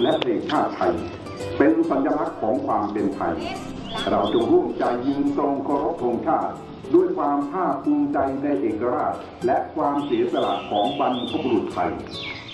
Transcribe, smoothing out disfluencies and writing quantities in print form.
และเพลงชาติไทยเป็นสัญลักษณ์ของความเป็นไทยเราจงร่วมใจยืนตรงเคารพธงชาติด้วยความภาคภูมิใจในเอกราชและความเสียสละของบรรพบุรุษไทย